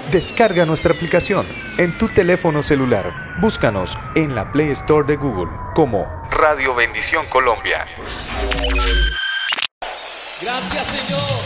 Descarga nuestra aplicación en tu teléfono celular. Búscanos en la Play Store de Google como Radio Bendición Colombia. Gracias, Señor.